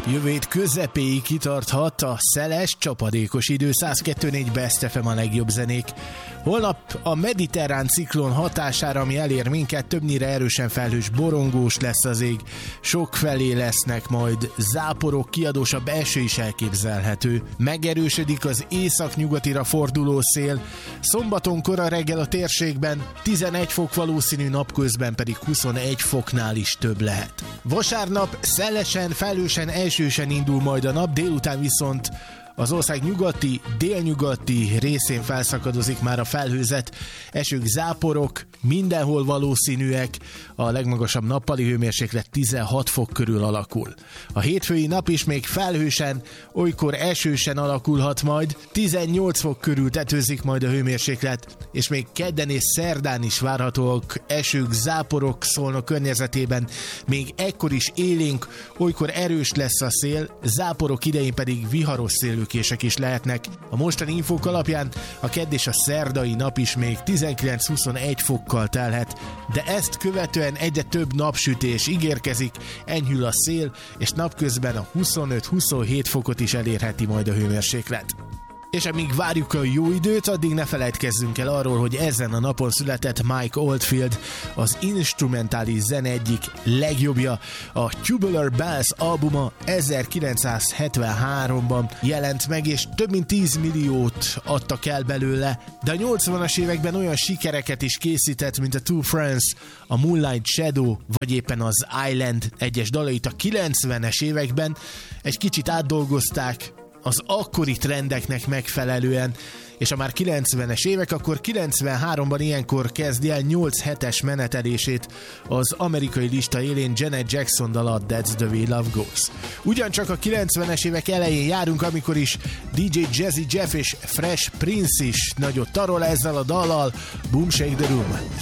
Jövő hét közepéig kitarthat a szeles, csapadékos idő. 102.4 Best FM a legjobb zenék. Holnap a mediterrán ciklon hatására, ami elér minket, többnyire erősen felhős, borongós lesz az ég. Sokfelé lesznek majd záporok, kiadósabb eső is elképzelhető. Megerősödik az északnyugatira forduló szél. Szombaton kora reggel a térségben 11 fok valószínű, napközben pedig 21 foknál is több lehet. Vasárnap szelesen, felhősen, esősen indul majd a nap, délután viszont az ország nyugati, délnyugati részén felszakadozik már a felhőzet, esők, záporok mindenhol valószínűek, a legmagasabb nappali hőmérséklet 16 fok körül alakul. A hétfői nap is még felhősen, olykor esősen alakulhat majd, 18 fok körül tetőzik majd a hőmérséklet, és még kedden és szerdán is várhatóak esők, záporok Szolnok környezetében, még ekkor is élénk, olykor erős lesz a szél, záporok idején pedig viharos szélőkések is lehetnek. A mostani infók alapján a kedd és a szerdai nap is még 19-21 fokkal telhet, de ezt követően egyre több napsütés ígérkezik, enyhül a szél, és napközben a 25-27 fokot is elérheti majd a hőmérséklet. És amíg várjuk a jó időt, addig ne feledkezzünk el arról, hogy ezen a napon született Mike Oldfield, az instrumentális zene egyik legjobbja. A Tubular Bells albuma 1973-ban jelent meg, és több mint 10 milliót adtak el belőle, de a 80-as években olyan sikereket is készített, mint a Two Friends, a Moonlight Shadow, vagy éppen az Island. Egyes dalait a 90-es években egy kicsit átdolgozták az akkori trendeknek megfelelően, és ha már 90-es évek, akkor 93-ban ilyenkor kezdi el 8 hetes menetelését az amerikai lista élén Janet Jackson dala, That's the Way Love Goes. Ugyancsak a 90-es évek elején járunk, amikor is DJ Jazzy Jeff és Fresh Prince is nagyot tarol ezzel a dallal, Boom Shake the Room.